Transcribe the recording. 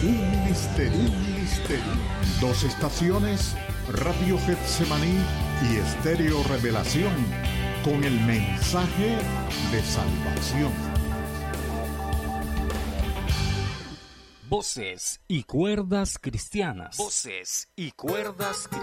Un misterio. Dos estaciones, Radio Getsemaní y Estéreo Revelación, con el mensaje de salvación. Voces y cuerdas cristianas. Voces y cuerdas cristianas.